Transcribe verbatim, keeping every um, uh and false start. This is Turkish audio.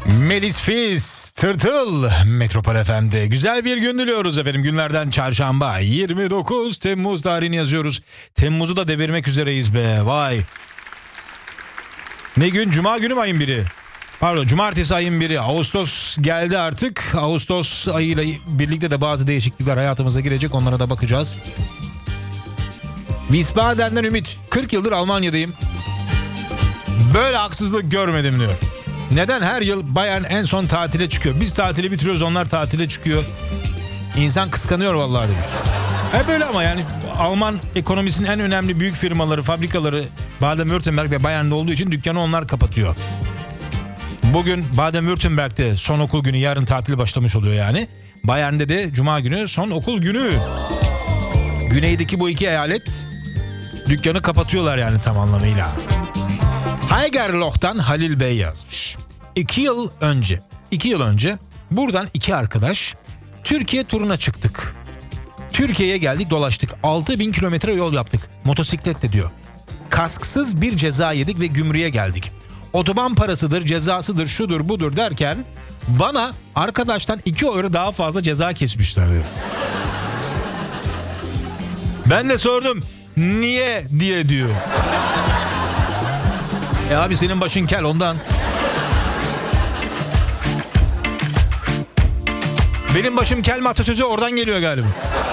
Melis Fils, Tırtıl, Metropol F M'de. Güzel bir gün diliyoruz efendim. Günlerden çarşamba, yirmi dokuz Temmuz tarihini yazıyoruz. Temmuz'u da devirmek üzereyiz be, vay. Ne gün? Cuma günü mü ayın biri? Pardon, cumartesi ayın biri. Ağustos geldi artık. Ağustos ayıyla birlikte de bazı değişiklikler hayatımıza girecek. Onlara da bakacağız. Wiesbaden'den Ümit. kırk yıldır Almanya'dayım. Böyle haksızlık görmedim diyor. Neden her yıl Bayern en son tatile çıkıyor? Biz tatili bitiriyoruz, onlar tatile çıkıyor. İnsan kıskanıyor vallahi demiş. Hep böyle ama yani Alman ekonomisinin en önemli büyük firmaları, fabrikaları Baden-Württemberg ve Bayern'de olduğu için dükkanı onlar kapatıyor. Bugün Baden-Württemberg'de son okul günü, yarın tatil başlamış oluyor yani. Bayern'de de Cuma günü son okul günü. Güneydeki bu iki eyalet dükkanı kapatıyorlar yani tam anlamıyla. Haigerloch'tan Halil Bey yazmış. İki yıl önce, iki yıl önce buradan iki arkadaş Türkiye turuna çıktık. Türkiye'ye geldik, dolaştık. altı bin kilometre yol yaptık. Motosikletle diyor. Kasksız bir ceza yedik ve gümrüğe geldik. Otoban parasıdır, cezasıdır, şudur budur derken bana arkadaştan iki euro daha fazla ceza kesmişler diyor. Ben de sordum. Niye diye diyor. E abi senin başın kel ondan. Benim başım kel mi atasözü oradan geliyor galiba.